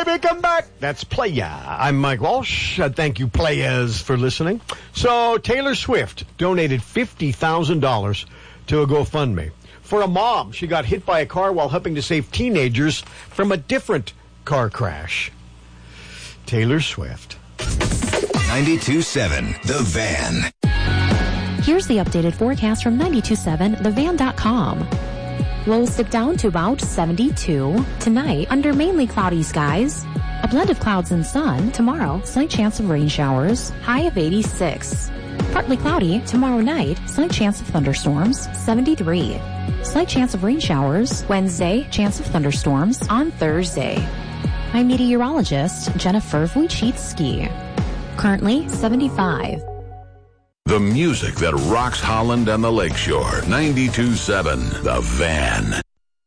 baby, come back. That's Playa. I'm Mike Walsh. Thank you, Playas, for listening. So Taylor Swift donated $50,000 to a GoFundMe for a mom. She got hit by a car while helping to save teenagers from a different car crash. Taylor Swift. 92.7 The Van. Here's the updated forecast from 92.7thevan.com. Lows dip down to about 72. Tonight, under mainly cloudy skies. A blend of clouds and sun. Tomorrow, slight chance of rain showers. High of 86. Partly cloudy. Tomorrow night, slight chance of thunderstorms. 73. Slight chance of rain showers. Wednesday, chance of thunderstorms. On Thursday. I'm meteorologist Jennifer Wojcicki. Currently, 75. The music that rocks Holland and the Lakeshore. 92.7 The Van.